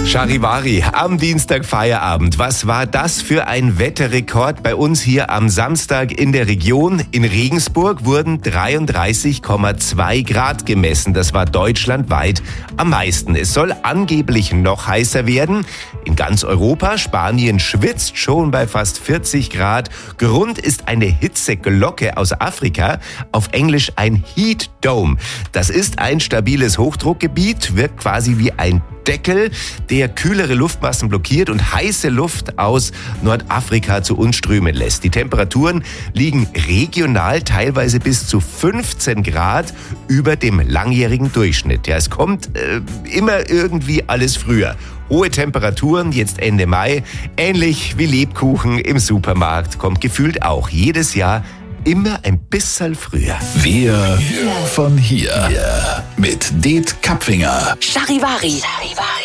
Charivari, am Dienstag Feierabend. Was war das für ein Wetterrekord bei uns hier am Samstag in der Region? In Regensburg wurden 33,2 Grad gemessen. Das war deutschlandweit am meisten. Es soll angeblich noch heißer werden. In ganz Europa, Spanien schwitzt schon bei fast 40 Grad. Grund ist eine Hitzeglocke aus Afrika, auf Englisch ein Heat Dome. Das ist ein stabiles Hochdruckgebiet, wirkt quasi wie ein Deckel, der kühlere Luftmassen blockiert und heiße Luft aus Nordafrika zu uns strömen lässt. Die Temperaturen liegen regional teilweise bis zu 15 Grad über dem langjährigen Durchschnitt. Ja, es kommt immer irgendwie alles früher. Hohe Temperaturen, jetzt Ende Mai, ähnlich wie Lebkuchen im Supermarkt, kommt gefühlt auch jedes Jahr immer ein bisschen früher. Wir von hier. Mit Det Kapfinger. Charivari.